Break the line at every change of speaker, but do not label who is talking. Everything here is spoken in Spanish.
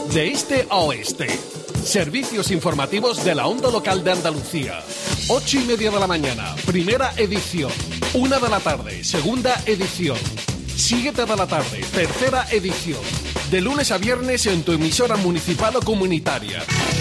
De este a oeste. Servicios informativos de la onda local de Andalucía. 8:30 de la mañana, primera edición. 1 de la tarde, segunda edición. 7 de la tarde, tercera edición. De lunes a viernes en tu emisora municipal o comunitaria.